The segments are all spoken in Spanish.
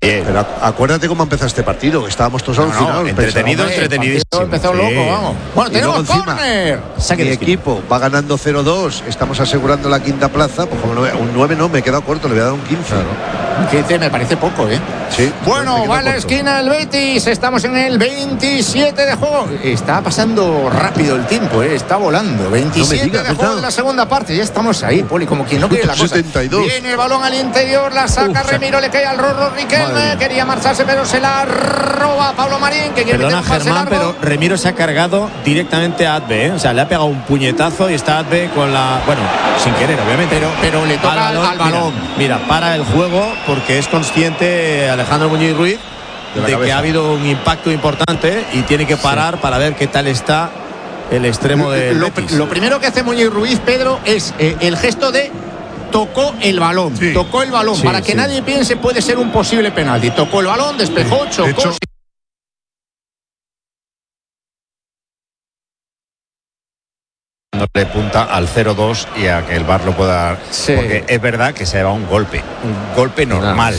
Bien. Pero acuérdate cómo empezó este partido, que estábamos todos alucinados. Entretenidísimo. Empezó loco, vamos. Bueno, tenemos córner. Mi equipo va ganando 0-2, estamos asegurando la quinta plaza, pues como un 9 no, me he quedado corto, le voy a dar un 15. Un 15 me parece poco, ¿eh? Sí. Bueno, va a la esquina el Betis, estamos en el 27 de juego. Está pasando rápido el tiempo, ¿eh? Está volando. 27 de juego de la segunda parte, ya estamos ahí, Poli, como quien no quiere la cosa. 72. Viene el balón al interior, la saca Remiro, le cae al Rorro Riquelme, quería marcharse, pero se la roba Pablo Marín, que quiere Perdona, meter un pase Germán, largo. pero Remiro se ha cargado directamente a Adve, ¿eh? O sea, le ha pegado un puñetazo y está Adve con la... Bueno, sin querer, obviamente. Pero le toca al balón. Mira, para el juego porque es consciente Alejandro Muñiz Ruiz de que ha habido un impacto importante y tiene que parar para ver qué tal está el extremo del Betis. Lo primero que hace Muñiz Ruiz, Pedro, es el gesto de tocó el balón. Sí. Tocó el balón. Para que nadie piense puede ser un posible penalti. Tocó el balón, despejó, chocó. De hecho, le punta al 0-2 y a que el VAR lo pueda... Sí. Porque es verdad que se ha llevado un golpe normal.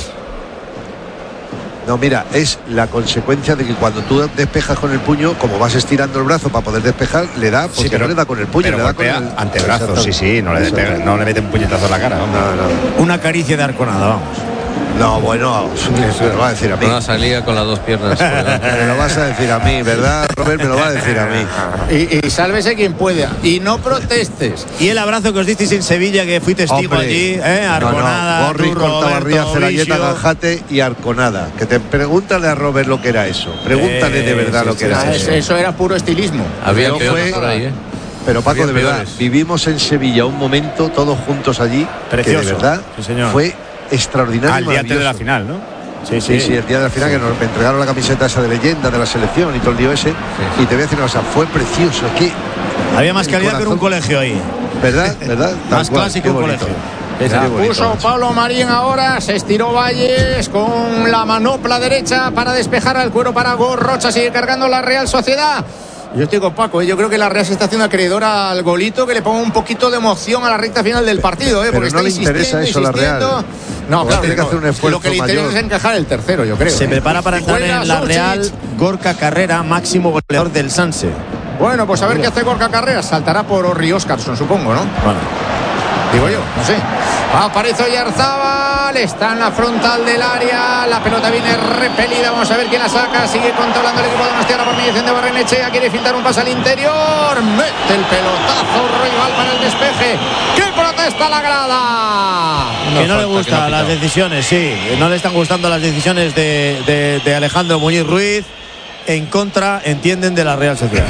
No, mira, es la consecuencia de que cuando tú despejas con el puño, como vas estirando el brazo para poder despejar, le da, porque pero no le da con el puño, pero le da con golpea el antebrazo, sí, no le mete un puñetazo en la cara. Una caricia de arconada, vamos. No, bueno, me lo va a decir a mí. Una salida con las dos piernas. Me lo vas a decir a mí, ¿verdad, Robert? Me lo va a decir a mí. Y sálvese quien pueda. Y no protestes. Y el abrazo que os disteis en Sevilla, que fui testigo allí, Arconada, Borri, Cortabarría, Celayeta, Ganjate y Arconada. Que te pregúntale a Robert lo que era eso. Pregúntale de verdad lo que era eso. Eso era puro estilismo. Había Pero peores por ahí, ¿eh? Pero Paco, de verdad, peores. vivimos en Sevilla un momento todos juntos allí, Precioso. que de verdad Sí, señor. fue extraordinario. Al y día antes de la maravilloso. final, ¿no? Sí, el día de la final que nos entregaron la camiseta esa de leyenda de la selección y todo el lío ese. Y te voy a decir una cosa, fue precioso. Aquí había más calidad que en un colegio ahí. ¿Verdad? Más clásico un colegio. La puso Pablo Marín ahora, se estiró Valles con la manopla derecha para despejar al cuero para Gorrocha, sigue cargando la Real Sociedad. Yo estoy con Paco, yo creo que la Real se está haciendo acreedora al golito, que le ponga un poquito de emoción a la recta final del partido, Pero porque no le interesa eso a la Real. No, claro, tiene que hacer un esfuerzo lo que le interesa mayor. es encajar el tercero, yo creo. Se prepara para entrar Juega en la Susic. Real Gorka Carrera, máximo goleador del Sanse. Bueno, pues a ver qué hace Gorka Carreras. Saltará por Orri Óscarson, supongo, ¿no? Bueno. Digo yo, no sé. Aparece Oyarzábal, está en la frontal del área, la pelota viene repelida, vamos a ver quién la saca, sigue controlando el equipo de Donostiarra por mediación de Barrenechea, quiere filtrar un pase al interior, mete el pelotazo rival para el despeje. ¡Qué protesta la grada! Que no le gustan las decisiones, sí, no le están gustando las decisiones de Alejandro Muñiz Ruiz, en contra, entienden, de la Real Sociedad.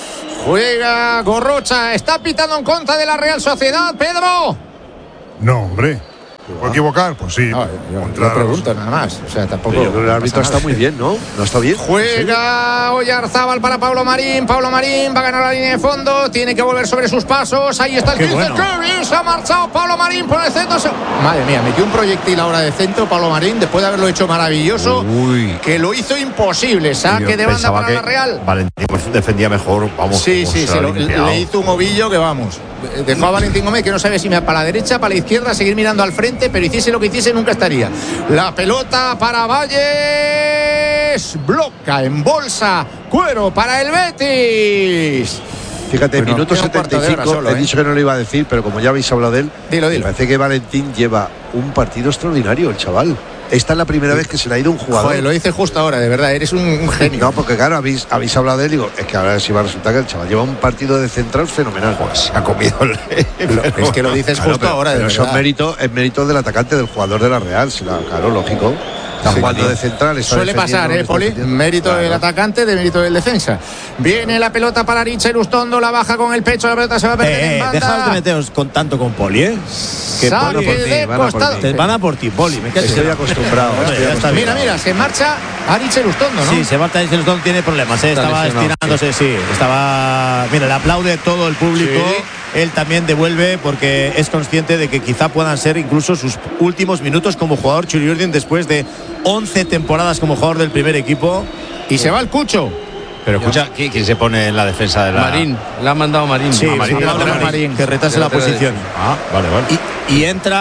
Juega Gorrocha, está pitando en contra de la Real Sociedad, Pedro. no, hombre. ¿Me puedo equivocar? Pues sí. No, yo pregunto nada más. O sea, tampoco. Yo creo que el árbitro está muy bien, ¿no? ¿No está bien? Juega Oyarzábal para Pablo Marín. Pablo Marín va a ganar la línea de fondo. Tiene que volver sobre sus pasos. Ahí está el 15. bueno. ¡Qué bien se ha marchado Pablo Marín por el centro! Madre mía, metió un proyectil ahora de centro Pablo Marín después de haberlo hecho maravilloso. Que lo hizo imposible. Saque de banda para la Real. Valentín defendía mejor, vamos. Sí, le hizo un ovillo que vamos. Dejó a Valentín Gómez que no sabe si me para la derecha, para la izquierda, seguir mirando al frente, pero hiciese lo que hiciese nunca estaría. La pelota para Valles, bloca en bolsa, cuero para el Betis. Fíjate, Bueno, minuto queda un cuarto de hora 75, solo, he dicho que no lo iba a decir, pero como ya habéis hablado de él, Dilo. me parece que Valentín lleva un partido extraordinario, el chaval. Esta es la primera vez que se le ha ido un jugador. Joder, lo dices justo ahora, de verdad, eres un genio. No, porque claro, habéis hablado de él, digo, es que ahora sí va a resultar que el chaval lleva un partido de central fenomenal. Pues se ha comido Es que lo dices Claro, justo ahora, de pero eso verdad. es mérito del atacante, del jugador de la Real, claro, lógico. Está jugando de central. Suele pasar, Poli. Mérito del atacante, de mérito del defensa. Viene la pelota para Richard Ustondo, la baja con el pecho, la pelota se va a perder en banda. Deja de meteros con tanto con Poli, ¿eh? Que Saque Poli, de costado. van a por ti, Poli. Me Estoy acostumbrado. Ya está bien. Mira, se marcha a Richard Ustondo, ¿no? Sí, se marcha y Ustondo tiene problemas, ¿eh? Estaba lesionado, estirándose, sí. Mira, le aplaude todo el público. Sí. Él también devuelve porque es consciente de que quizá puedan ser incluso sus últimos minutos como jugador Churi Urdin después de 11 temporadas como jugador del primer equipo. Y se va el Cucho. Pero escucha, ¿quién se pone en la defensa de la...? Marín, la ha mandado Marín. Sí, Marín, Marín, que retrase la posición. Vale. Y entra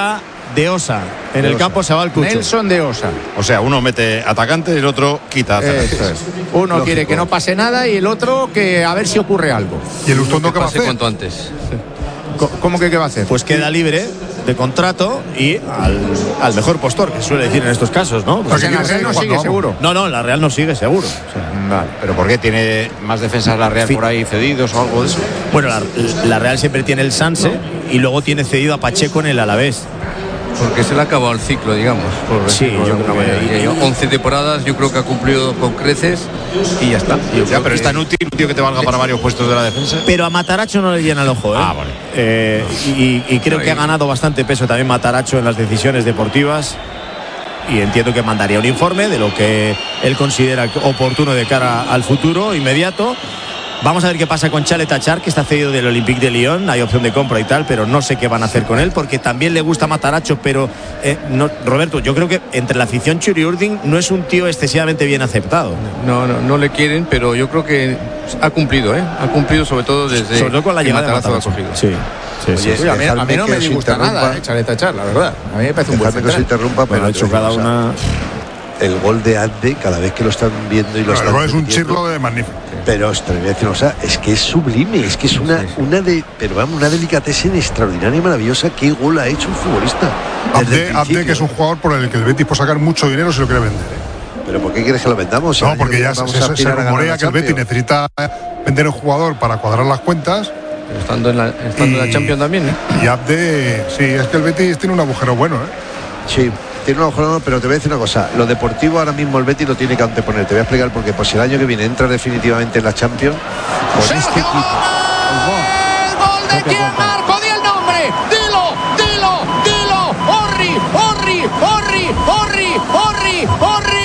de Osa. En el campo se va el Cucho. Nelson de Osa. O sea, uno mete atacante y el otro quita atacantes. Eso es. Uno quiere que no pase nada y el otro que a ver si ocurre algo. ¿Y el Ustondo qué va a hacer? Cuanto antes. ¿Cómo que qué va a hacer? Pues queda libre de contrato y al mejor postor, que suele decir en estos casos, ¿no? Pues en la Real no sigue, seguro. No, la Real no sigue, seguro. O sea, Vale. ¿Pero por qué? ¿Tiene más defensas la Real por ahí cedidos o algo de eso? bueno, la Real siempre tiene el Sanse y luego tiene cedido a Pacheco en el Alavés. Porque se le ha acabado el ciclo, digamos. Sí, decirlo de yo alguna creo que- manera. Y 11 temporadas, yo creo que ha cumplido con creces y ya está. Yo Ya, creo pero es que- tan útil, tío, que te valga para varios puestos de la defensa. Pero a Mataracho no le llena el ojo, ¿eh? Ah, vale. Y creo que ha ganado bastante peso también Mataracho en las decisiones deportivas. Y entiendo que mandaría un informe de lo que él considera oportuno de cara al futuro inmediato. Vamos a ver qué pasa con Chalet Achar, que está cedido del Olympique de Lyon. Hay opción de compra y tal, pero no sé qué van a hacer con él, porque también le gusta Mataracho, pero no, Roberto, yo creo que entre la afición Churiurdin no es un tío excesivamente bien aceptado. No le quieren, pero yo creo que ha cumplido, ¿eh? Ha cumplido sobre todo desde Sobre todo con la que llegada de Matarazzo Mataracho. ha cogido. Sí. Oye, A mí dejadme no que me os disgusta interrumpa. nada, Chalet Achar, la verdad. A mí me parece un buen Dejadme que os central. interrumpa, Pero ha hecho cada una. El gol de Ande, cada vez que lo están viendo y lo No, están el gol es un repitiendo, chirlo de magnífico. Pero os te voy a decir, o sea, es que es sublime, es que es una delicatessen extraordinaria y maravillosa. Qué gol ha hecho un futbolista. Desde el Abde, principio. que es un jugador por el que el Betis puede sacar mucho dinero si lo quiere vender. ¿Eh? Pero ¿por qué quieres que lo vendamos? No, porque ya Vamos se a aspirar a ganar rumorea la que el Betis Champions. necesita vender un jugador para cuadrar las cuentas. Pero estando en la Champions también, ¿eh? Y Abde, sí, es que el Betis tiene un agujero bueno, ¿eh? Sí, tiene un agujero, pero te voy a decir una cosa. Lo deportivo ahora mismo el Betis lo tiene que anteponer. Te voy a explicar por qué. Pues si el año que viene entra definitivamente en la Champions, con este Sergio equipo. ¿El gol de quién, Marco? Di el nombre. Dilo. Orri.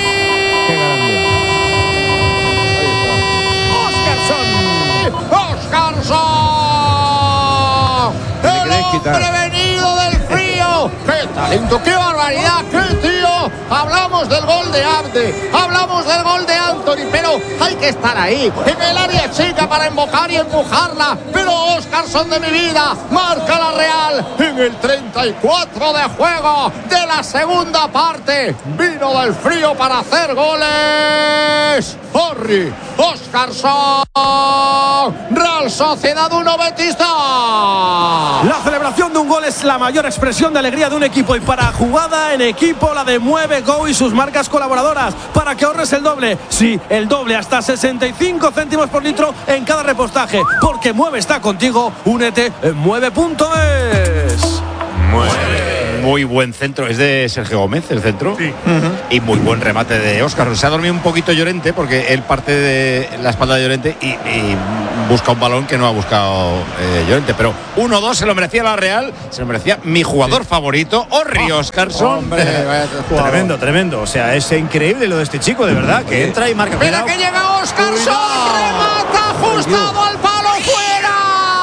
Oscarson. El queréis quitar. hombre venido del frío. ¡Qué talento! ¡Qué barbaridad! ¡Qué tío! Hablamos del gol de Abde, hablamos del gol de Anthony, pero hay que estar ahí, en el área chica para invocar y empujarla. Pero Oscarson de mi vida marca la Real en el 34 de juego de la segunda parte. Vino del frío para hacer goles. Orri, Oscarson, Real Sociedad 1, Betis 2. La celebración de un gol es la mayor expresión de alegría de un equipo, y para jugada en equipo la de Mueve Go y sus marcas colaboradoras, para que ahorres el doble. Sí, el doble, hasta 65 céntimos por litro en cada repostaje, porque Mueve está contigo. Únete en mueve.es. Muy buen centro, es de Sergio Gómez el centro. Sí. Y muy buen remate de Óscar. Se ha dormido un poquito Llorente porque él parte de la espalda de Llorente y busca un balón que no ha buscado Llorente. Pero 1-2 se lo merecía la Real, se lo merecía mi jugador favorito, Orri Óscarson. Tremendo. O sea, es increíble lo de este chico, de verdad, que entra y marca. Mira que llega Óscarson, remata ajustado al palo, fuera.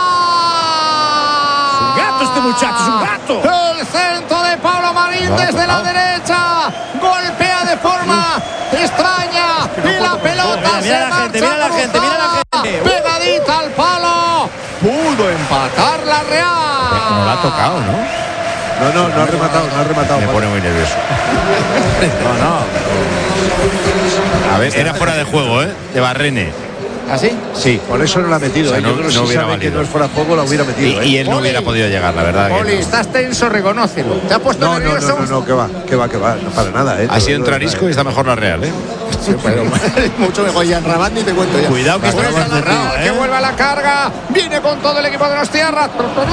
Un gato este muchacho, es un gato. El centro de Pablo Marín desde la derecha, golpea de forma extraña y la pelota Mira se la marcha gente, mira la gente, mira la cruzada, gente. pegadita al palo, pudo empatar la Real. No la ha tocado, ¿no? No ha rematado. Me pone muy nervioso. A ver, era fuera de juego, ¿eh? De Barrene. ¿Así? Sí. Por eso no la ha metido. O sea, Yo creo que no si hubiera sabe que valido. no es fuera de juego, la hubiera metido. Y él no Oli. hubiera podido llegar, la verdad. que Oli, no. estás tenso, reconócelo. ¿Te ha puesto nervioso? No, que va, no para nada, Ha Te sido lo un digo de trarisco y verdad, está mejor la Real, ¿eh? Sí, pero mucho mejor ya en Rabat, ni te cuento ya. Cuidado que Vuelve está a la cerrado, Real, que vuelve a la carga. Viene con todo el equipo de los tierras.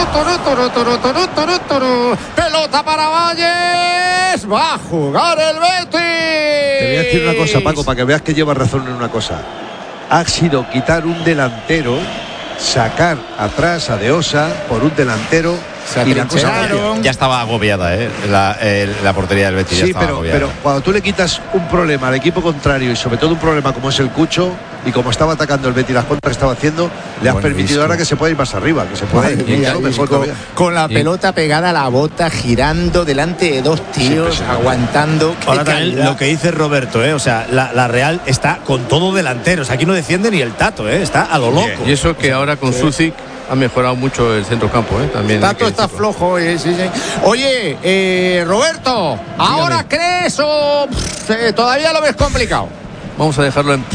Pelota para Valles. Va a jugar el Betis. Te voy a decir una cosa, Paco, para que veas que lleva razón en una cosa. Ha sido quitar un delantero, sacar atrás a De Osa por un delantero y la cosa cambia. Ya estaba agobiada, ¿eh? La portería del Betis. ya Sí, estaba agobiada. pero cuando tú le quitas un problema al equipo contrario y sobre todo un problema como es el Cucho, y como estaba atacando el Betis, las contras que estaba haciendo, le has Buen permitido disco. ahora que se pueda ir más arriba, que se pueda ir Mira, mucho mejor con, todavía. con la pelota pegada a la bota, girando delante de dos tíos, aguantando. Qué Ahora también calidad. lo que dice Roberto, o sea, la Real está con todo delanteros. Aquí no defiende ni el Tato, está a lo loco. Y eso que ahora con Sucic ha mejorado mucho el centrocampo, también. Tato está flojo, sí. Oye, Roberto, ¿ahora crees o todavía lo ves complicado? Vamos a dejarlo en...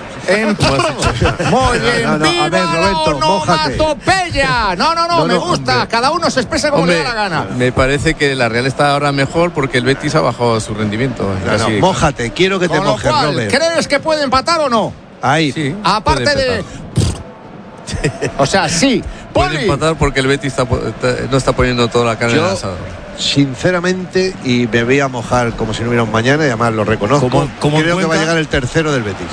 Muy bien, a ver, Roberto, mójate. No, me gusta. Hombre. Cada uno se expresa como le da la gana. Me parece que la Real está ahora mejor porque el Betis ha bajado su rendimiento. Mójate, quiero que te Con lo mojes, cual, Robert. ¿crees que puede empatar o no? Ahí. Sí, Aparte puede de... O sea, sí. Puede Poli. empatar porque el Betis no está poniendo toda la carne en el asador. Sinceramente, y me voy a mojar como si no hubiera un mañana, y además lo reconozco, como creo que va a Cuenca. llegar el tercero del Betis.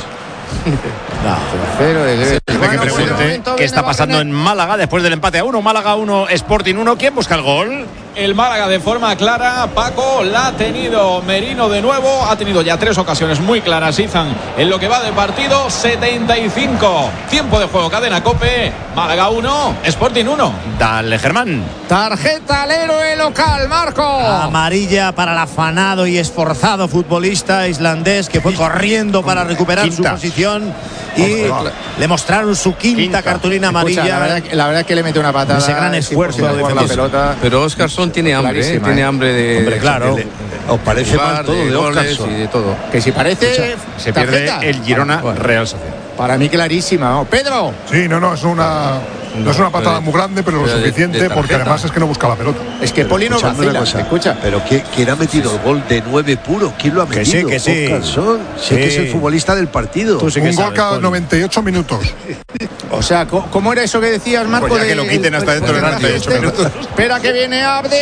Que pregunte qué está pasando en Málaga después del empate a 1. Málaga 1, Sporting 1. ¿Quién busca el gol? El Málaga de forma clara, Paco, la ha tenido Merino de nuevo, ha tenido ya 3 ocasiones muy claras, Izan, en lo que va de partido. 75, tiempo de juego, cadena COPE, Málaga 1, Sporting 1. Dale, Germán. Tarjeta al héroe local, Marco. Amarilla para el afanado y esforzado futbolista islandés que fue corriendo para recuperar su posición y le mostraron su quinta cartulina amarilla. Escucha, la verdad es que le mete una patada. Ese gran esfuerzo de la pelota. Pero Óscarson tiene hambre, tiene hambre de... Hombre, claro. ¿Os parece mal todo de Óscarson? Y de todo. Que si parece... Se pierde el Girona Real Sociedad. Para mí clarísima, ¿no? Pedro. Sí, no es una patada muy grande, pero lo suficiente porque además es que no busca la pelota. Es que Poli no Escuchadme una vacila, cosa, escucha. Pero ¿quién ha metido el gol de 9 puro? ¿Quién lo ha metido? Que sí. Óscarson. Sé que es el futbolista del partido. Tú sí que Un gol sabes, cada Poli. 98 minutos. O sea, ¿cómo era eso que decías, Marco? Pues ya que lo quiten hasta dentro de 98 minutos. Espera que viene Abde,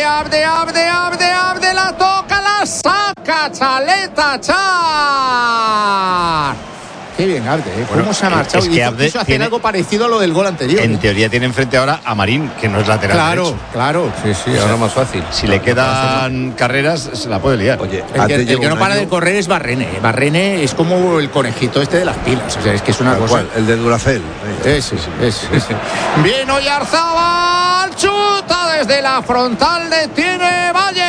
la toca, la saca, Chaleta, Char. Qué bien, Abde, ¿eh? ¿Cómo se ha marchado? es que Y Abde quiso hacer tiene- algo parecido a lo del gol anterior. En teoría tiene enfrente ahora a Marín, que no es lateral derecho. Claro. Sí, ahora más fácil. Si le quedan carreras, se la puede liar. Oye, El que no para de correr es Barrene. Barrene es como el conejito este de las pilas. O sea, es que es una cosa. ¿Cuál? El de Duracell. Ese. Bien, Oyarzabal, chuta desde la frontal, detiene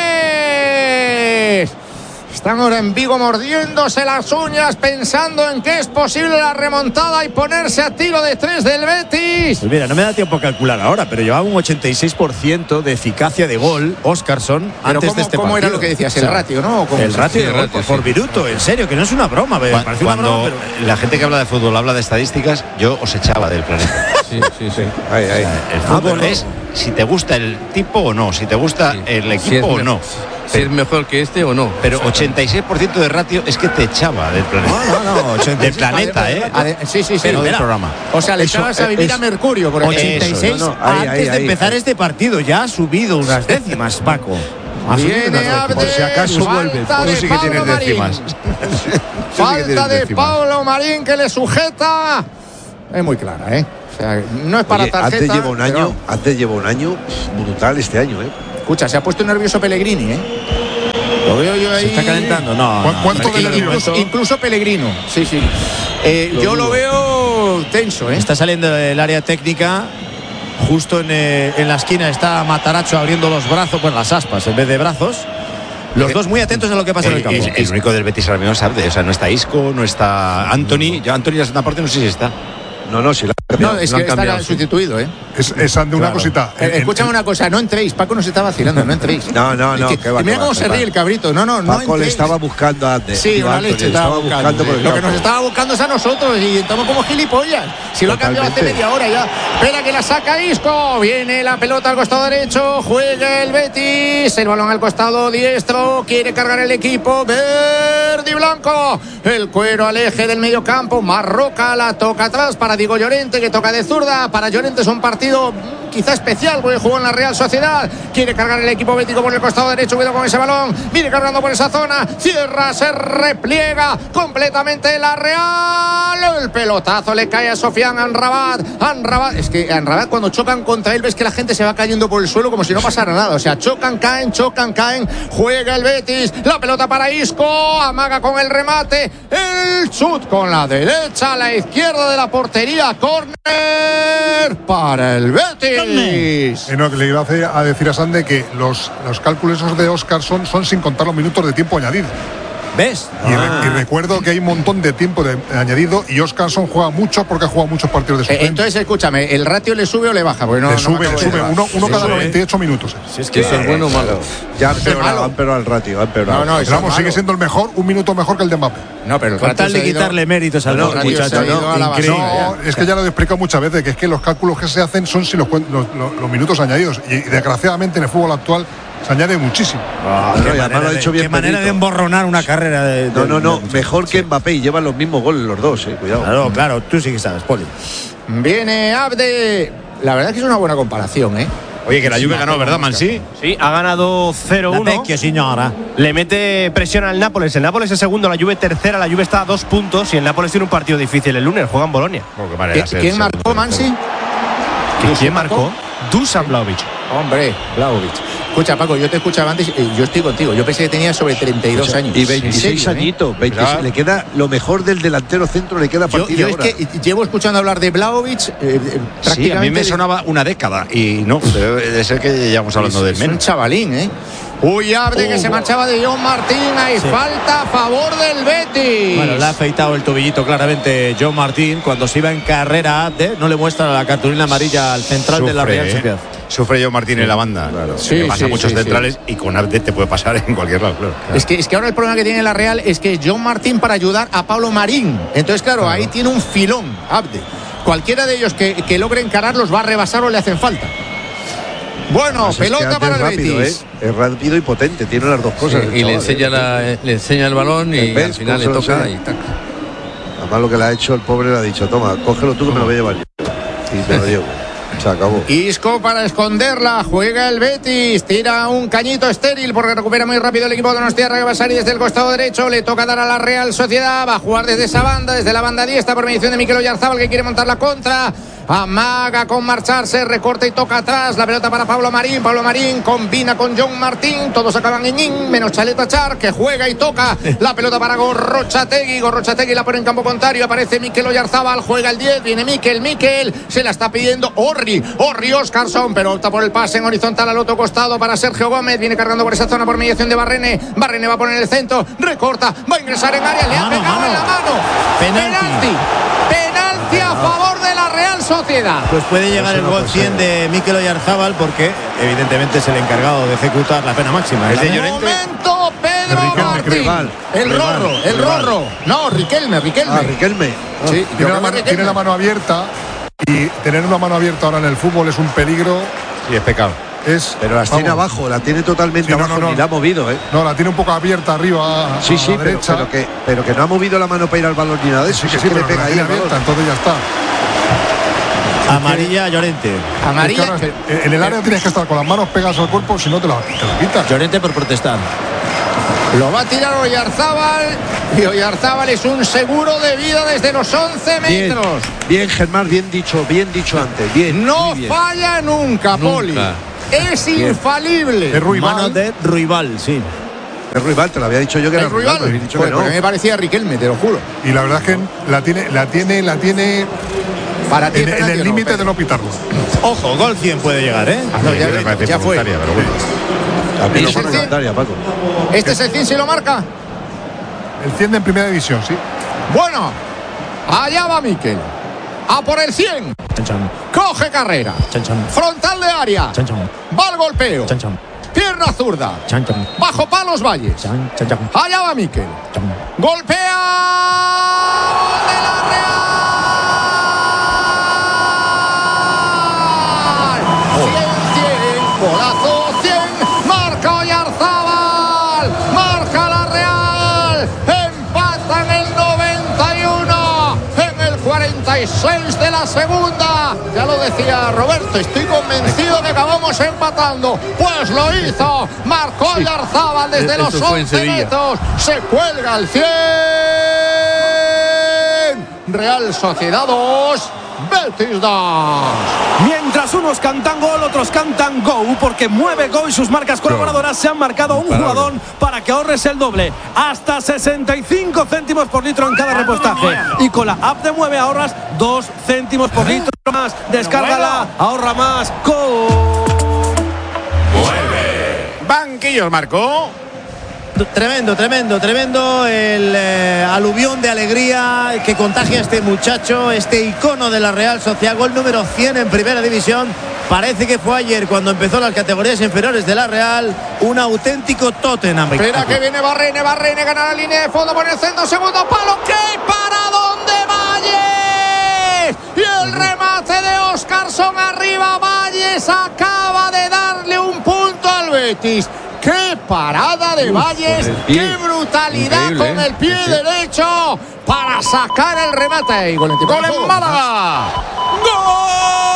Valles. Están ahora en Vigo mordiéndose las uñas, pensando en que es posible la remontada y ponerse a tiro de 3 del Betis. Pues mira, no me da tiempo a calcular ahora, pero llevaba un 86% de eficacia de gol Óscarson Pero antes de este ¿cómo partido. era lo que decías? ¿El ratio, no? ¿O cómo? El ratio Sí, de el gol ratio, por sí. minuto, en serio, que no es una broma. Parece una broma, Cuando pero... la gente que habla de fútbol habla de estadísticas, yo os echaba del planeta. Sí. Ahí. El fútbol es si te gusta el tipo o no, si te gusta el equipo o no. Si es mejor que este o no. Pero 86% de ratio es que te echaba del planeta. No, 86. Del planeta, ¿eh? Sí. Pero del mira. programa. O sea, le echabas a vivir a Mercurio, por ejemplo. 86 Eso, ahí, antes de ahí. empezar este partido. Ya ha subido unas décimas, Paco. Ha subido Viene unas décimas. Abde, Por si acaso vuelve. falta Tú de sí que Pablo tienes Marín. décimas. Falta de Pablo Marín que le sujeta. Es muy clara, ¿eh? O sea, no es para Oye, tarjeta. antes lleva un pero- año, brutal este año, ¿eh? Escucha, se ha puesto nervioso Pellegrini, ¿eh? Lo veo yo ahí. ¿Se está calentando? No. ¿Cuánto de Incluso Pellegrino. Sí. Yo lo veo tenso, ¿eh? Está saliendo del área técnica. Justo en la esquina está Mataracho abriendo los brazos, bueno, las aspas en vez de brazos. Los dos muy atentos a lo que pasa en el campo. El único del Betis ahora mismo es Abde. O sea, no está Isco, no está Anthony. Ya Anthony la segunda parte no sé si está. No, si la No, es Lo que han está cambiado, sí. sustituido, ¿eh? Es ante una cosita. Escúchame una cosa, no entréis. Paco nos está vacilando, no entréis. No, Es que va, y mira que cómo va, se que va. ríe el cabrito. No Paco le entréis. estaba buscando antes. Sí, una leche estaba buscando. por el Lo que campo. nos estaba buscando es a nosotros y estamos como gilipollas. Si lo ha cambiado hace Totalmente. media hora ya. Espera que la saca Isco. Viene la pelota al costado derecho. Juega el Betis. El balón al costado diestro. Quiere cargar el equipo verde y blanco. El cuero al eje del medio campo. Marroca la toca atrás para Diego Llorente, que toca de zurda. Para Llorente es un partido quizá especial porque jugó en la Real Sociedad. Quiere cargar el equipo bético por el costado derecho. Cuidado con ese balón. Viene cargando por esa zona. Cierra, se repliega completamente la Real. El pelotazo le cae a Sofian Amrabat. Es que Amrabat, cuando chocan contra él, ves que la gente se va cayendo por el suelo como si no pasara nada. O sea, chocan, caen. Juega el Betis. La pelota para Isco. Amaga con el remate. El chut con la derecha a la izquierda de la portería. Córner para el Betis. No, que le iba a decir a Sande que los cálculos esos de Óscarson son sin contar los minutos de tiempo añadido. ¿Ves? Y recuerdo que hay un montón de tiempo de añadido y Óscarson juega mucho porque ha jugado muchos partidos de suplente. Entonces, escúchame, ¿el ratio le sube o le baja? Le sube. Uno cada 98 minutos. Si es que eso es bueno o malo. Ya han empeorado el ratio. Vamos, sigue siendo el mejor, un minuto mejor que el de Mbappé. No, pero el Con tal de quitarle méritos al muchacho. No, es que ya lo he explicado muchas veces, que es que los cálculos que se hacen son sin los minutos añadidos. Y desgraciadamente en el fútbol actual se añade muchísimo. Qué manera de emborronar una carrera de no, mejor que Mbappé y llevan los mismos goles los dos, cuidado. Claro, tú sí que sabes, Poli. Viene Abde. La verdad es que es una buena comparación, ¿eh? Oye, que la Juve ganó, ¿verdad, Mansi? Sí, ha ganado 0-1. Señora. Le mete presión al Nápoles. El Nápoles es segundo, la Juve tercera. La Juve está a 2 puntos y el Nápoles tiene un partido difícil el lunes. Juega en Bolonia. ¿Quién marcó, Mansi? ¿Quién marcó? Dusan Vlahovic. Hombre, Vlahovic. Escucha, Paco, yo te escuchaba antes y yo estoy contigo. Yo pensé que tenía sobre 32 años. Y 26 añitos. 26, le queda lo mejor del delantero centro, le queda a partir de ahora. Es que llevo escuchando hablar de Vlahovic prácticamente. Sí, a mí me sonaba una década y no, debe ser que llevamos hablando de menos. Un chavalín, ¿eh? Uy, Abde que se marchaba de John Martín. Hay falta a favor del Betis. Bueno, le ha afeitado el tobillito claramente John Martín. Cuando se iba en carrera, Abde no le muestra la cartulina amarilla al central de la Real Sociedad. Sufre John Martín en la banda. Claro. Pasa muchos centrales y con Abde te puede pasar en cualquier lado. Claro. Es que ahora el problema que tiene la Real es que John Martín para ayudar a Pablo Marín. Entonces, claro, ahí tiene un filón, Abde. Cualquiera de ellos que logre encarar los va a rebasar o le hacen falta. Bueno, pelota para el Betis. Es rápido y potente, tiene las dos cosas. Y le enseña el balón y al final le toca y tac. Además lo que le ha hecho el pobre le ha dicho, toma, cógelo tú que me lo voy a llevar yo. Y te lo llevo. Se acabó. Isco para esconderla, juega el Betis, tira un cañito estéril porque recupera muy rápido el equipo de Donostiarra, que va a salir desde el costado derecho, le toca dar a la Real Sociedad, va a jugar desde esa banda, desde la banda diestra por mediación de Mikel Oyarzabal, que quiere montar la contra. Amaga con marcharse, recorta y toca atrás, la pelota para Pablo Marín combina con John Martín, todos acaban en in, menos Chaleta Char, que juega y toca la pelota para Gorrochategui la pone en campo contrario, aparece Mikel Oyarzabal, juega el 10, viene Mikel, se la está pidiendo Orri Óscarson, pero opta por el pase en horizontal al otro costado para Sergio Gómez, viene cargando por esa zona por mediación de Barrene va a poner el centro, recorta, va a ingresar en área, le ha pegado en la mano, penalti a favor de la Real Sociedad. Pues puede llegar el gol 100 de Mikel Oyarzabal porque evidentemente es el encargado de ejecutar la pena máxima. Es de Llorente. Momento, Pedro Martín. El Rorro. No, Riquelme. Riquelme. Sí, tiene la mano abierta y tener una mano abierta ahora en el fútbol es un peligro. Sí, es pecado. Pero la tiene abajo, la tiene totalmente abajo, ni la ha movido, No, la tiene un poco abierta arriba a la derecha. Pero que no ha movido la mano para ir al balón ni nada de eso. Sí, que le pega ahí abierta, entonces ya está. Amarilla Llorente. Amarilla. En el área tienes que estar con las manos pegadas al cuerpo, si no te la quitas. Llorente por protestar. Lo va a tirar Oyarzabal y Oyarzabal es un seguro de vida desde los 11 metros. Bien, Germán, bien dicho antes. Bien. No falla nunca, Poli. Es infalible. Es Ruibal. Mano de Ruibal, sí. Es Ruibal, te lo había dicho yo que era Ruibal. Pues porque me parecía Riquelme, te lo juro. Y la verdad es que la tiene para ti, en el límite de no pitarlo. Ojo, gol 100 puede llegar, ¿eh? Ya fue. Pero bueno. También es voluntaria, Paco. ¿Este es el 100 si lo marca? El 100 en primera división, sí. Bueno, allá va Mikel. A por el 100. Coge carrera. Frontal de área. Va al golpeo. Pierna zurda. Bajo palos Valles. Allá va Mikel. Golpea. Gol de la Real. 100. Golazo 100. Marca Oyarzabal. Marca la Real. Empata en el 91. En el 46 de la segunda. Ya lo decía Roberto, estoy convencido de que vamos empatando. Pues lo hizo. Marcó Oyarzabal desde los 11 metros. Se cuelga el 100. Real Sociedad 2. Betis 2. Mientras unos cantan gol, otros cantan go, porque mueve go y sus marcas colaboradoras se han marcado un jugador para que ahorres el doble, hasta 65 céntimos por litro en cada repostaje. Y con la app de Mueve ahorras 2 céntimos por litro más. Descárgala, ahorra más. Go. Banquillos marcó Tremendo el aluvión de alegría que contagia a este muchacho, este icono de la Real Sociedad. Gol número 100 en primera división. Parece que fue ayer cuando empezó las categorías inferiores de la Real. Un auténtico Tottenham. Espera que viene Barrene, gana la línea de fondo por el centro, segundo palo. ¿Qué para dónde Valles? Y el remate de Óscarson arriba. Valles acaba de darle un punto al Betis. ¡Qué parada de Valles! ¡Qué brutalidad! Increíble, con el pie derecho para sacar el remate! Y gol en Málaga. ¡Gol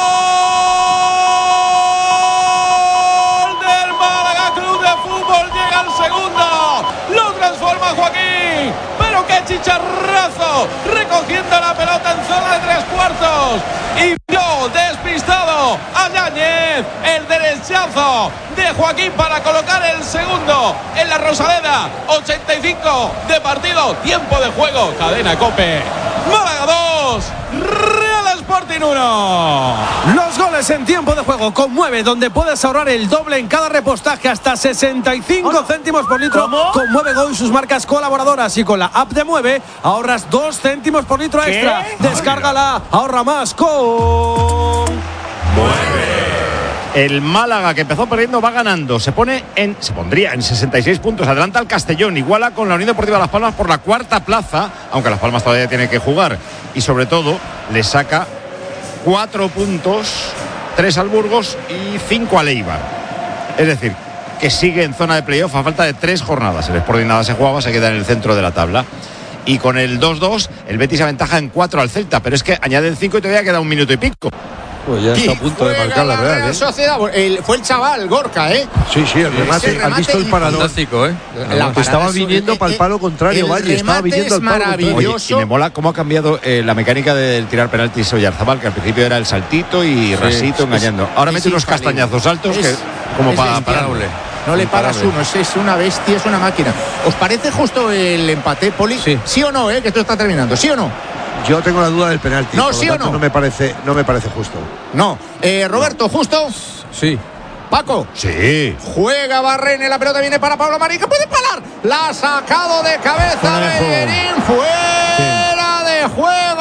del Málaga Club de Fútbol! Llega el segundo. Lo transforma Joaquín. Pero qué chicharrazo. Recogiendo la pelota en zona de 3/4. Y vio despistado a Yáñez. El derechazo de Joaquín para colocar el segundo en la Rosaleda. 85 de partido, tiempo de juego. Cadena COPE. Málaga 2, Real Sporting 1. Los goles en tiempo de juego conmueve, donde puedes ahorrar el doble en cada repostaje, hasta 65 céntimos por litro. Con Mueve Go y sus marcas colaboradoras, y con la app de Mueve ahorras 2 céntimos por litro extra. Descárgala, ahorra más con Mueve. El Málaga, que empezó perdiendo, va ganando. Se pondría en 66 puntos. Adelanta al Castellón. Iguala con la Unión Deportiva Las Palmas por la 4ª plaza, aunque Las Palmas todavía tiene que jugar. Y sobre todo, le saca 4 puntos, 3 al Burgos y 5 al Eibar. Es decir, que sigue en zona de playoff a falta de 3 jornadas. El Sporting nada se jugaba, se queda en el centro de la tabla. Y con el 2-2, el Betis aventaja en 4 al Celta. Pero es que añaden 5 y todavía queda 1 minuto y pico. Pues ya está a punto de marcar la Real, Sociedad. Fue el chaval Gorka, Sí, el remate. ¿Has visto el parador? Fantástico, Estaba viniendo para el palo contrario, Valle. Estaba viniendo al palo contrario. Oye, y me mola cómo ha cambiado la mecánica del tirar penaltis Oyarzabal, que al principio era el saltito y rasito engañando. Ahora mete unos castañazos altos que como para pararle. No le paras uno, es una bestia, es una máquina. ¿Os parece justo el empate, Poli? ¿Sí o no, que esto está terminando? ¿Sí o no? Yo tengo la duda del penalti. No, ¿sí o no? No me parece justo. No. Roberto, ¿justo? Sí. Paco. Sí. Juega Barrene, la pelota viene para Pablo Marín, que puede parar. La ha sacado de cabeza Bellerín. Fuera de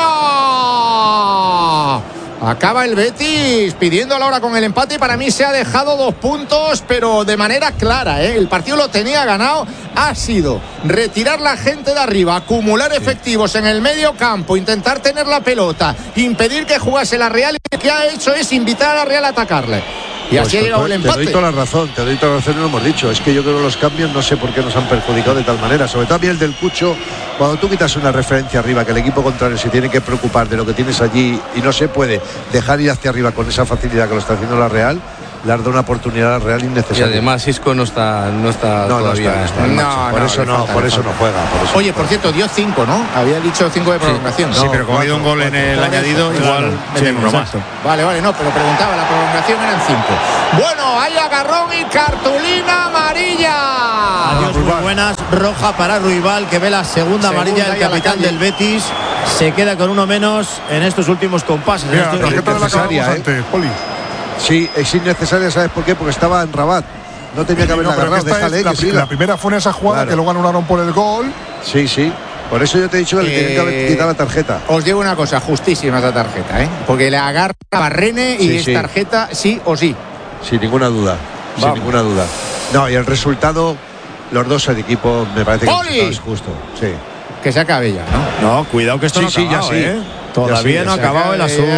juego. Acaba el Betis pidiendo la hora con el empate y para mí se ha dejado 2 puntos, pero de manera clara, El partido lo tenía ganado. Ha sido retirar la gente de arriba, acumular efectivos en el medio campo, intentar tener la pelota, impedir que jugase la Real, y lo que ha hecho es invitar a la Real a atacarle. Y pues así ha llegado el empate. Te doy toda la razón, y lo hemos dicho. Es que yo creo que los cambios no sé por qué nos han perjudicado de tal manera. Sobre todo a mí el del Cucho, cuando tú quitas una referencia arriba, que el equipo contrario se tiene que preocupar de lo que tienes allí y no se puede dejar ir hacia arriba con esa facilidad que lo está haciendo la Real, le ha dado una oportunidad a la Real innecesaria. Y además Isco no está todavía. Por eso no juega. Oye, por cierto, dio 5, ¿no? Había dicho 5 de prolongación. Sí, pero como ha habido un gol en el añadido, igual uno más. Vale, no, pero preguntaba, la prolongación eran 5. Bueno, hay agarrón y cartulina amarilla. Adiós, muy buenas. Roja para Ruibal, que ve la segunda amarilla del capitán del Betis. Se queda con uno menos en estos últimos compases. Mira, la tarjeta de la acabamos antes, Poli. Sí, es innecesaria, ¿sabes por qué? Porque estaba en Rabat. No tenía que haberla agarrado, déjale que siga. La primera fue en esa jugada, que luego anularon por el gol. Sí. Por eso yo te he dicho que le tenían que haber quitado la tarjeta. Os digo una cosa, justísima esa tarjeta, porque le agarra a Barrene y es tarjeta sí o sí. Sin ninguna duda. Sin ninguna duda. No, y el resultado, los dos el equipo, me parece que es justo. Sí. Que se acabe ya, ¿no? No, cuidado que esto no ha acabado, Todavía no ha acabado el asunto.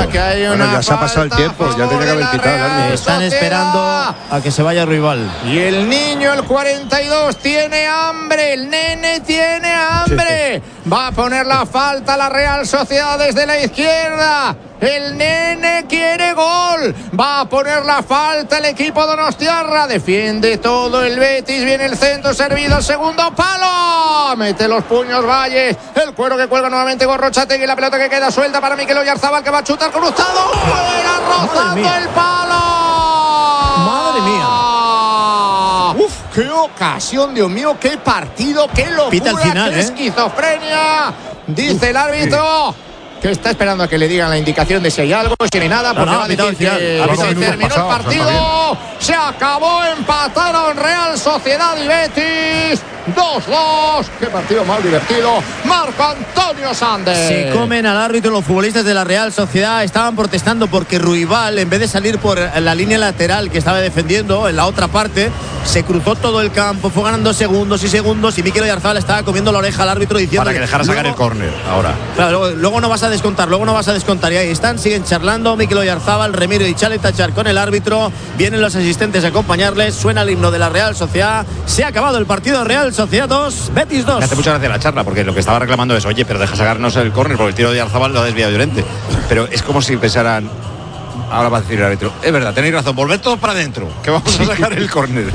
Ya se ha pasado el tiempo, ya tenía que haber quitado. Están esperando a que se vaya Ruibal. Y el niño, el 42, tiene hambre. El nene tiene hambre. Va a poner la falta la Real Sociedad desde la izquierda. El nene quiere gol. Va a poner la falta el equipo donostiarra. Defiende todo el Betis. Viene el centro servido al segundo palo. Mete los puños Valles. El cuero que cuelga nuevamente Gorrochategui. La pelota que queda suelta para Mikel Oyarzabal, que va a chutar cruzado. Fuera, rozando el palo. Madre mía. Uf, qué ocasión, Dios mío, qué partido, qué locura, Pita al final, qué esquizofrenia. Dice el árbitro que está esperando a que le digan la indicación de si hay algo, si no hay nada, porque va a decir que se terminó el partido, se acabó, empataron Real Sociedad y Betis. 2-2. Qué partido más divertido. Marco Antonio Sández. Se comen al árbitro los futbolistas de la Real Sociedad. Estaban protestando porque Ruibal, en vez de salir por la línea lateral que estaba defendiendo en la otra parte, se cruzó todo el campo, fue ganando segundos y Mikel Oyarzabal estaba comiendo la oreja al árbitro diciendo para que dejara sacar el córner ahora. Claro, luego no vas a descontar. Y ahí están, siguen charlando Mikel Oyarzabal, Remiro y Chale Tachar con el árbitro. Vienen los asistentes a acompañarles. Suena el himno de la Real Sociedad. Se ha acabado el partido. Real Sociedad 2, Betis 2. Me hace mucha gracia la charla, porque lo que estaba reclamando es, oye, pero deja sacarnos el córner, porque el tiro de Oyarzabal lo ha desviado Llorente. Pero es como si pensaran, ahora va a decir el árbitro, es verdad, tenéis razón, volver todos para adentro, que vamos a sacar el córner.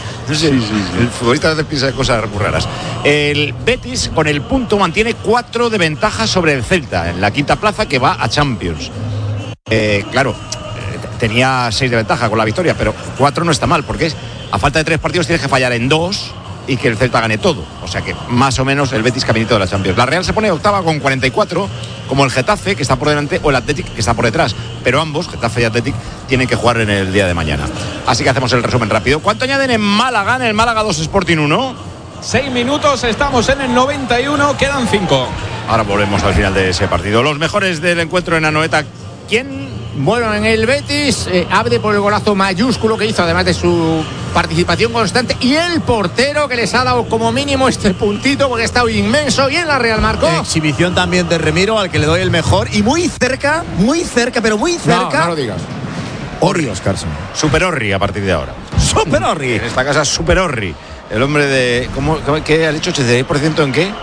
El futbolista hace piensa de cosas muy raras. El Betis, con el punto, mantiene 4 de ventaja sobre el Celta, en la quinta plaza, que va a Champions. Claro, tenía 6 de ventaja con la victoria, pero 4 no está mal, porque a falta de 3 partidos tienes que fallar en 2 y que el Celta gane todo. O sea que más o menos el Betis caminito de la Champions. La Real se pone octava con 44, como el Getafe, que está por delante, o el Athletic, que está por detrás. Pero ambos, Getafe y Athletic, tienen que jugar en el día de mañana. Así que hacemos el resumen rápido. ¿Cuánto añaden en Málaga? En el Málaga 2 Sporting 1. 6 minutos, estamos en el 91, quedan 5. Ahora volvemos al final de ese partido. Los mejores del encuentro en Anoeta. ¿Quién? Bueno, en el Betis, Abde por el golazo mayúsculo que hizo, además de su participación constante, y el portero que les ha dado como mínimo este puntito porque ha estado inmenso. Y en la Real marcó. Exhibición también de Remiro, al que le doy el mejor, y muy cerca, pero muy cerca. No lo digas. Orri Oscarson. Super Orri a partir de ahora. Super Orri. En esta casa, Super Orri. El hombre de... ¿Qué ha dicho? ¿86% en qué?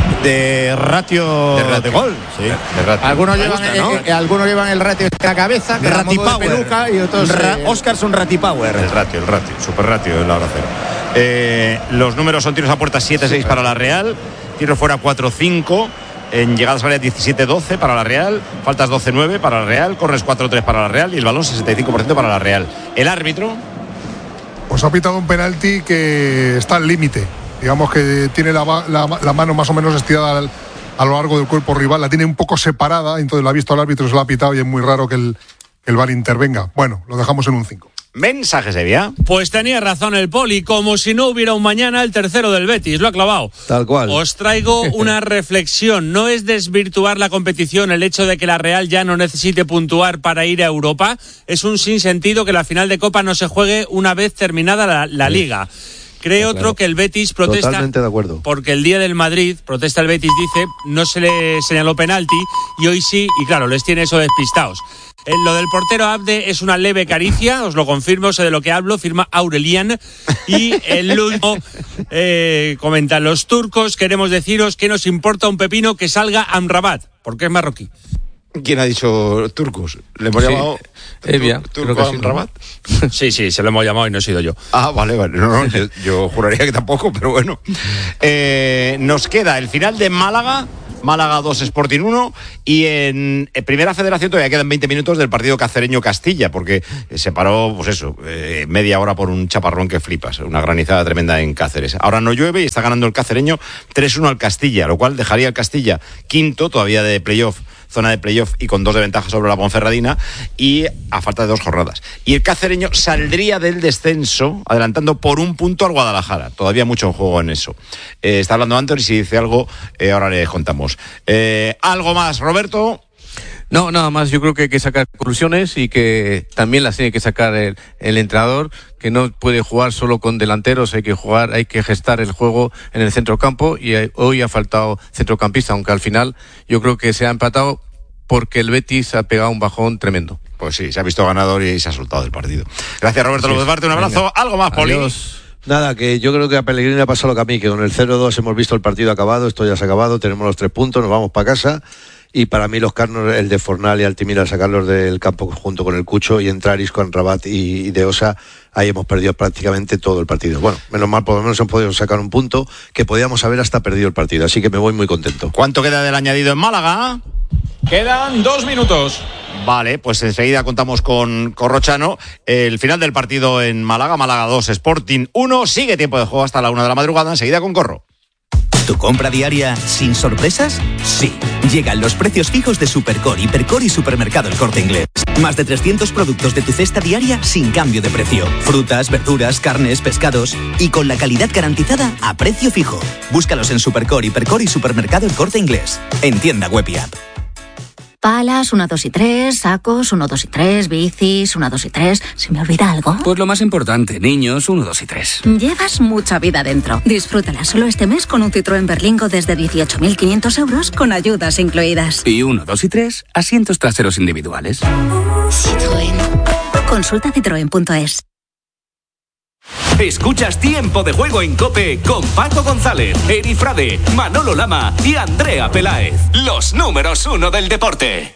De ratio de gol. Sí. De ratio. Algunos llevan el ratio en la cabeza, que Rati Power. Peluca, y otros Oscarson Rati Power. El ratio, super ratio en la hora cero. Los números son tiros a puerta 7-6 para la Real, tiros fuera 4-5, en llegadas al área 17-12 para la Real, faltas 12-9 para la Real, corres 4-3 para la Real y el balón 65% para la Real. El árbitro pues ha pitado un penalti que está al límite. Digamos que tiene la mano más o menos estirada a lo largo del cuerpo rival, la tiene un poco separada, entonces la ha visto al árbitro, se la ha pitado y es muy raro que el VAR intervenga. Bueno, lo dejamos en un 5. Mensaje, Sevilla. Pues tenía razón el Poli, como si no hubiera un mañana, el tercero del Betis, lo ha clavado. Tal cual. Os traigo una reflexión. No es desvirtuar la competición el hecho de que la Real ya no necesite puntuar para ir a Europa. Es un sinsentido que la final de Copa no se juegue una vez terminada la Liga. Cree otro que el Betis protesta. Totalmente de acuerdo. Porque el día del Madrid, protesta el Betis, dice, no se le señaló penalti y hoy sí, y claro, les tiene eso despistados. Lo del portero Abde es una leve caricia, os lo confirmo, sé de lo que hablo, firma Aurelian. Y el último comenta, los turcos queremos deciros que nos importa un pepino que salga Amrabat, porque es marroquí. ¿Quién ha dicho turcos? ¿Le hemos llamado Evia? ¿Turco Amrabat? Sí, se lo hemos llamado y no he sido yo. Ah, vale. No, yo juraría que tampoco, pero bueno. Nos queda el final de Málaga 2 Sporting 1 y en Primera Federación todavía quedan 20 minutos del partido Cacereño-Castilla, porque se paró, pues eso, media hora por un chaparrón que flipas, una granizada tremenda en Cáceres. Ahora no llueve y está ganando el Cacereño 3-1 al Castilla, lo cual dejaría al Castilla quinto, todavía de playoff, zona de playoff y con 2 de ventaja sobre la Ponferradina y a falta de 2 jornadas. Y el Cacereño saldría del descenso adelantando por 1 punto al Guadalajara. Todavía mucho en juego en eso. Está hablando Anthony, si dice algo, ahora le contamos. ¿Algo más, Roberto? No, nada más. Yo creo que hay que sacar conclusiones y que también las tiene que sacar el entrenador, que no puede jugar solo con delanteros, hay que gestar el juego en el centrocampo y hoy ha faltado centrocampista, aunque al final yo creo que se ha empatado porque el Betis ha pegado un bajón tremendo. Pues sí, se ha visto ganador y se ha soltado el partido. Gracias, Roberto López Barte, un abrazo. Venga. ¿Algo más, Poli? Adiós. Nada, que yo creo que a Pellegrini le ha pasado lo que a mí, que con el 0-2 hemos visto el partido acabado, esto ya se ha acabado, tenemos los 3 puntos, nos vamos para casa. Y para mí los carnos, el de Fornal y Altimira, sacarlos del campo junto con el Cucho y entrar Isco, Rabat y De Osa, ahí hemos perdido prácticamente todo el partido. Bueno, menos mal, por lo menos hemos podido sacar un punto que podíamos haber hasta perdido el partido, así que me voy muy contento. ¿Cuánto queda del añadido en Málaga? Quedan 2 minutos. Vale, pues enseguida contamos con Corrochano. El final del partido en Málaga 2 Sporting 1, sigue tiempo de juego hasta la 1 de la madrugada, enseguida con Corro. ¿Tu compra diaria sin sorpresas? Sí. Llegan los precios fijos de Supercore, Hipercore y Supermercado El Corte Inglés. Más de 300 productos de tu cesta diaria sin cambio de precio. Frutas, verduras, carnes, pescados y con la calidad garantizada a precio fijo. Búscalos en Supercore, Hipercore y Supermercado El Corte Inglés. En tienda web y app. Palas, 1, 2 y 3, sacos, 1, 2 y 3, bicis, 1, 2 y 3. ¿Se me olvida algo? Pues lo más importante, niños, 1, 2 y 3. Llevas mucha vida dentro. Disfrútala solo este mes con un Citroën Berlingo desde 18.500 euros con ayudas incluidas. Y 1, 2 y 3, asientos traseros individuales. Citroën. Consulta citroen.es. Escuchas Tiempo de Juego en COPE con Paco González, Eri Frade, Manolo Lama y Andrea Peláez. Los números 1 del deporte.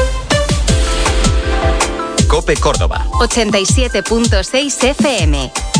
COPE Córdoba 87.6 FM.